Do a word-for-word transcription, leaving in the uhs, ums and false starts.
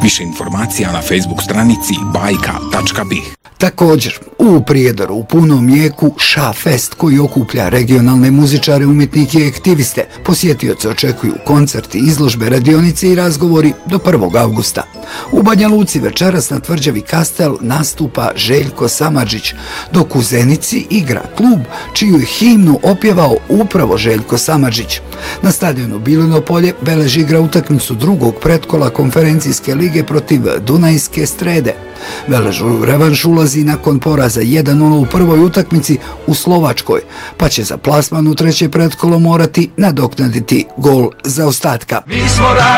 Više informacija na Facebook stranici bajka tačka bi. Također, u Prijedoru u punom jeku Ša Fest koji okuplja regionalne muzičare, umjetnike i aktiviste. Posjetioce očekuju koncerti, izložbe, radionice i razgovori do prvog avgusta. U Banja Luci večeras na tvrđavi Kastel nastupa Željko Samardžić, dok u Zenici igra klub čiju je himnu opjevao upravo Željko Samardžić. Na stadionu Bilino polje beleži igra utakmicu drugog pretkola konferencijske lige protiv Dunajske Strede. Velež u revanš ulazi nakon poraza jedan nula u prvoj utakmici u Slovačkoj, pa će za plasman u treće pretkolo morati nadoknaditi gol zaostatka.